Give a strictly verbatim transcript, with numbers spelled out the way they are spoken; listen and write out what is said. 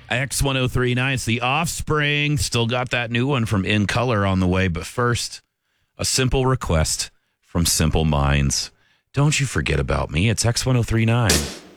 X ten thirty-nine. It's The Offspring. Still got that new one from In Color on the way. But first, a simple request from Simple Minds. Don't you forget about me. It's X ten thirty-nine.